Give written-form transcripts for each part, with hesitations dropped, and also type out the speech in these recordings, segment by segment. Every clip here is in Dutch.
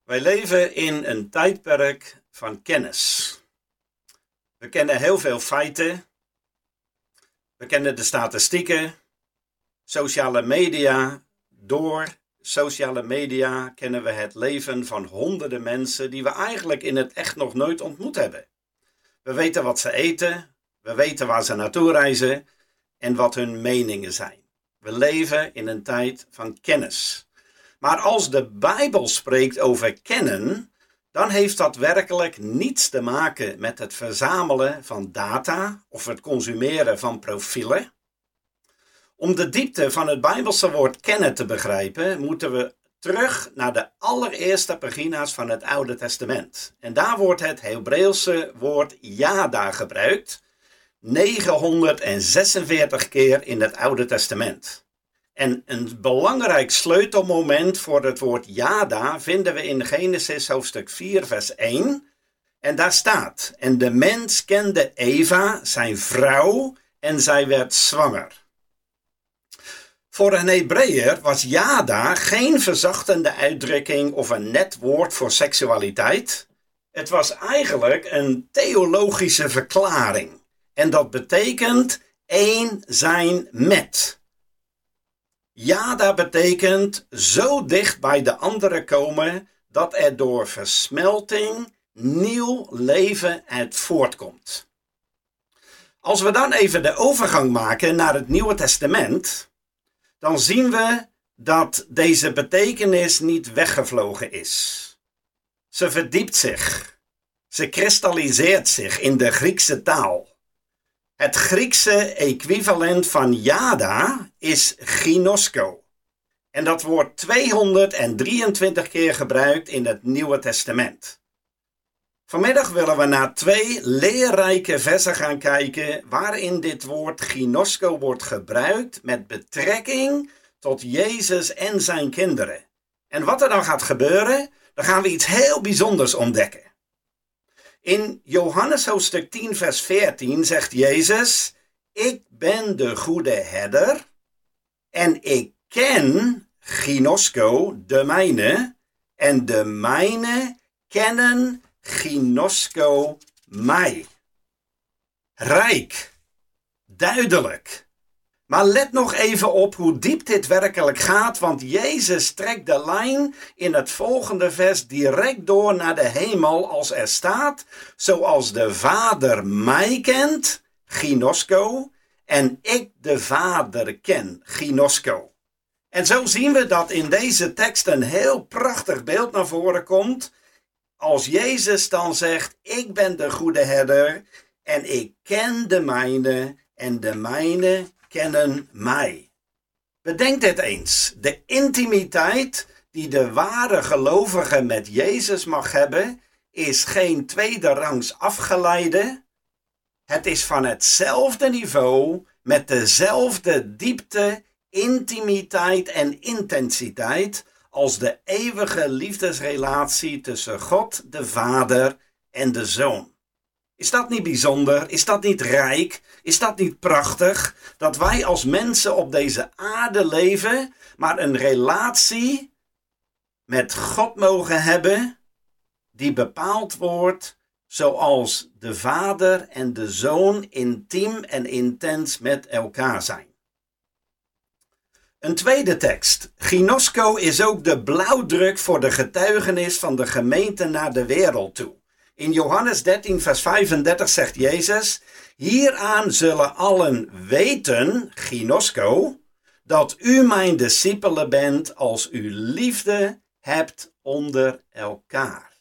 Wij leven in een tijdperk van kennis. We kennen heel veel feiten. We kennen de statistieken. Sociale media. Door sociale media kennen we het leven van honderden mensen die we eigenlijk in het echt nog nooit ontmoet hebben. We weten wat ze eten. We weten waar ze naartoe reizen. En wat hun meningen zijn. We leven in een tijd van kennis. Maar als de Bijbel spreekt over kennen, dan heeft dat werkelijk niets te maken met het verzamelen van data of het consumeren van profielen. Om de diepte van het Bijbelse woord kennen te begrijpen, moeten we terug naar de allereerste pagina's van het Oude Testament. En daar wordt het Hebreeuwse woord yada gebruikt, 946 keer in het Oude Testament. En een belangrijk sleutelmoment voor het woord yada vinden we in Genesis hoofdstuk 4 vers 1. En daar staat: en de mens kende Eva, zijn vrouw, en zij werd zwanger. Voor een Hebreeër was yada geen verzachtende uitdrukking of een net woord voor seksualiteit. Het was eigenlijk een theologische verklaring. En dat betekent één zijn met. Yada betekent zo dicht bij de andere komen dat er door versmelting nieuw leven uit voortkomt. Als we dan even de overgang maken naar het Nieuwe Testament, dan zien we dat deze betekenis niet weggevlogen is. Ze verdiept zich. Ze kristalliseert zich in de Griekse taal. Het Griekse equivalent van yada is ginosko. En dat wordt 223 keer gebruikt in het Nieuwe Testament. Vanmiddag willen we naar 2 leerrijke versen gaan kijken waarin dit woord ginosko wordt gebruikt met betrekking tot Jezus en zijn kinderen. En wat er dan gaat gebeuren, dan gaan we iets heel bijzonders ontdekken. In Johannes hoofdstuk 10 vers 14 zegt Jezus: ik ben de goede herder en ik ken ginosko, de mijne, en de mijne kennen ginosko mij. Rijk, duidelijk. Maar let nog even op hoe diep dit werkelijk gaat, want Jezus trekt de lijn in het volgende vers direct door naar de hemel als er staat: zoals de Vader mij kent, ginosko, en ik de Vader ken, ginosko. En zo zien we dat in deze tekst een heel prachtig beeld naar voren komt. Als Jezus dan zegt: ik ben de goede herder en ik ken de mijne en de mijne kennen mij. Bedenk dit eens. De intimiteit die de ware gelovige met Jezus mag hebben, is geen tweederangs afgeleide. Het is van hetzelfde niveau, met dezelfde diepte, intimiteit en intensiteit als de eeuwige liefdesrelatie tussen God, de Vader en de Zoon. Is dat niet bijzonder? Is dat niet rijk? Is dat niet prachtig? Dat wij als mensen op deze aarde leven, maar een relatie met God mogen hebben, die bepaald wordt zoals de Vader en de Zoon intiem en intens met elkaar zijn. Een tweede tekst. Ginosko is ook de blauwdruk voor de getuigenis van de gemeente naar de wereld toe. In Johannes 13 vers 35 zegt Jezus: hieraan zullen allen weten, ginosko, dat u mijn discipelen bent als u liefde hebt onder elkaar.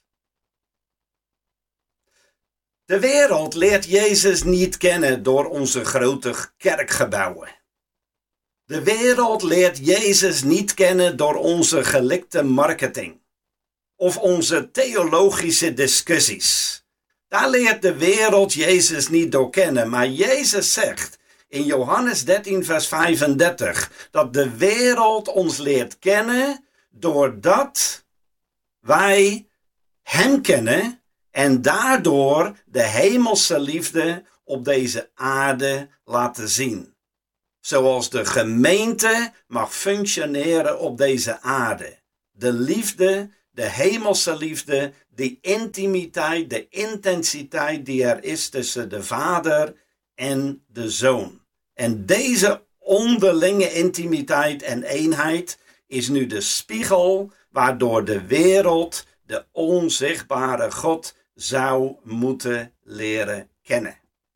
De wereld leert Jezus niet kennen door onze grote kerkgebouwen. De wereld leert Jezus niet kennen door onze gelikte marketing of onze theologische discussies. Daar leert de wereld Jezus niet door kennen, maar Jezus zegt in Johannes 13 vers 35 dat de wereld ons leert kennen doordat wij hem kennen en daardoor de hemelse liefde op deze aarde laten zien. Zoals de gemeente mag functioneren op deze aarde. De liefde, de hemelse liefde, die intimiteit, de intensiteit die er is tussen de Vader en de Zoon. En deze onderlinge intimiteit en eenheid is nu de spiegel waardoor de wereld de onzichtbare God zou moeten leren kennen.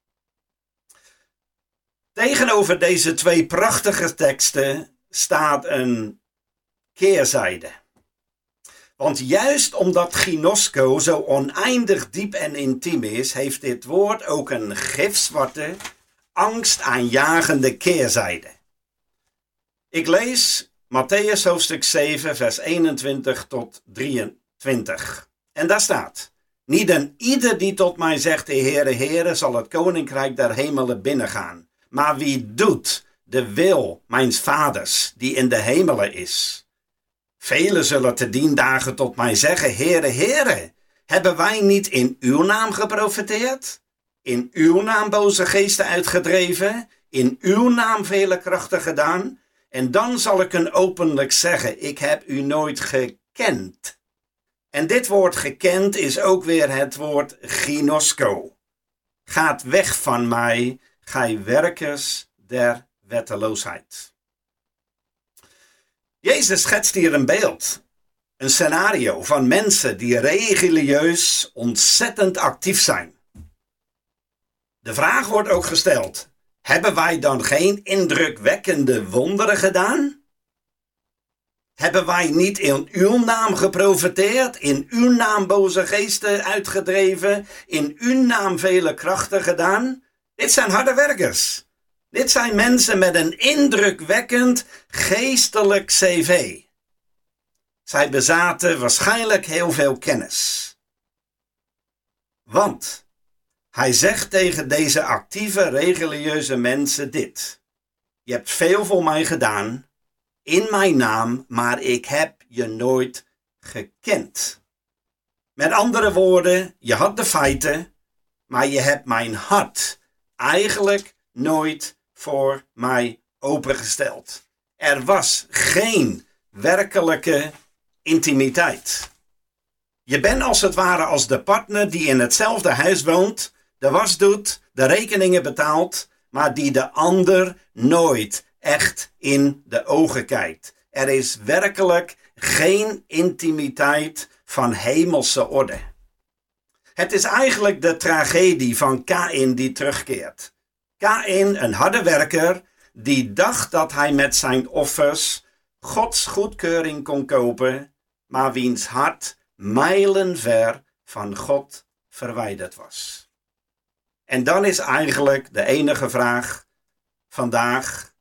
Tegenover deze twee prachtige teksten staat een keerzijde. Want juist omdat ginosko zo oneindig diep en intiem is, heeft dit woord ook een gifzwarte, angstaanjagende keerzijde. Ik lees Mattheüs hoofdstuk 7, vers 21 tot 23. En daar staat: niet een ieder die tot mij zegt, Heere, Heere, zal het koninkrijk der hemelen binnengaan. Maar wie doet de wil mijns vaders, die in de hemelen is. Velen zullen te dien dagen tot mij zeggen, Heere, Heere, hebben wij niet in uw naam geprofeteerd? In uw naam boze geesten uitgedreven? In uw naam vele krachten gedaan? En dan zal ik hun openlijk zeggen, ik heb u nooit gekend. En dit woord gekend is ook weer het woord ginosko. Gaat weg van mij, gij werkers der wetteloosheid. Jezus schetst hier een beeld, een scenario van mensen die religieus ontzettend actief zijn. De vraag wordt ook gesteld, hebben wij dan geen indrukwekkende wonderen gedaan? Hebben wij niet in uw naam geprofeteerd, in uw naam boze geesten uitgedreven, in uw naam vele krachten gedaan? Dit zijn harde werkers. Dit zijn mensen met een indrukwekkend geestelijk cv. Zij bezaten waarschijnlijk heel veel kennis. Want hij zegt tegen deze actieve religieuze mensen dit: je hebt veel voor mij gedaan, in mijn naam, maar ik heb je nooit gekend. Met andere woorden, je had de feiten, maar je hebt mijn hart eigenlijk nooit voor mij opengesteld. Er was geen werkelijke intimiteit. Je bent als het ware als de partner die in hetzelfde huis woont, de was doet, de rekeningen betaalt, maar die de ander nooit echt in de ogen kijkt. Er is werkelijk geen intimiteit van hemelse orde. Het is eigenlijk de tragedie van Kaïn die terugkeert. Kaïn, een harde werker, die dacht dat hij met zijn offers Gods goedkeuring kon kopen, maar wiens hart mijlenver van God verwijderd was. En dan is eigenlijk de enige vraag vandaag: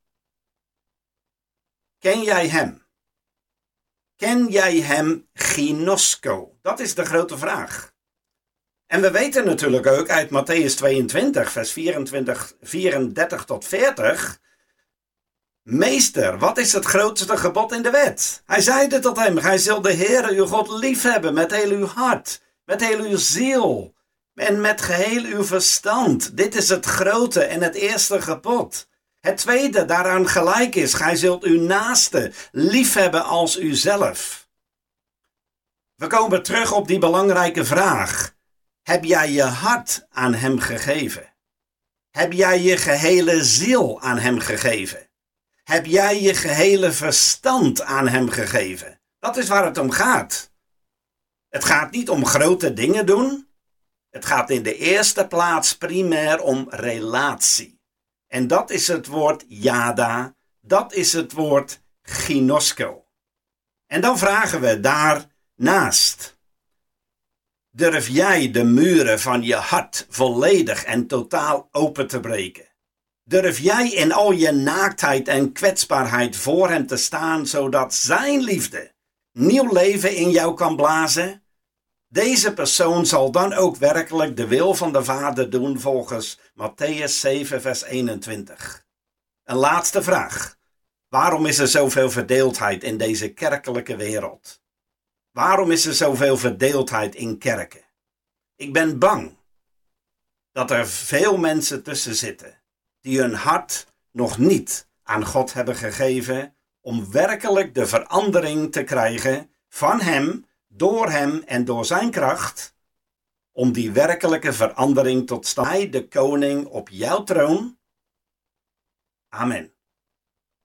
ken jij hem? Ken jij hem ginosko? Dat is de grote vraag. En we weten natuurlijk ook uit Mattheüs 22, vers 34 tot 40... Meester, wat is het grootste gebod in de wet? Hij zeide tot hem, gij zult de Heere uw God liefhebben met heel uw hart, met heel uw ziel en met geheel uw verstand. Dit is het grote en het eerste gebod. Het tweede daaraan gelijk is, gij zult uw naaste liefhebben als uzelf. We komen terug op die belangrijke vraag. Heb jij je hart aan hem gegeven? Heb jij je gehele ziel aan hem gegeven? Heb jij je gehele verstand aan hem gegeven? Dat is waar het om gaat. Het gaat niet om grote dingen doen. Het gaat in de eerste plaats primair om relatie. En dat is het woord yada. Dat is het woord ginosko. En dan vragen we daarnaast: durf jij de muren van je hart volledig en totaal open te breken? Durf jij in al je naaktheid en kwetsbaarheid voor hem te staan, zodat zijn liefde nieuw leven in jou kan blazen? Deze persoon zal dan ook werkelijk de wil van de Vader doen volgens Mattheüs 7, vers 21. Een laatste vraag. Waarom is er zoveel verdeeldheid in deze kerkelijke wereld? Waarom is er zoveel verdeeldheid in kerken? Ik ben bang dat er veel mensen tussen zitten die hun hart nog niet aan God hebben gegeven om werkelijk de verandering te krijgen van hem door hem en door zijn kracht, om die werkelijke verandering tot stand. Hij, de koning op jouw troon. Amen.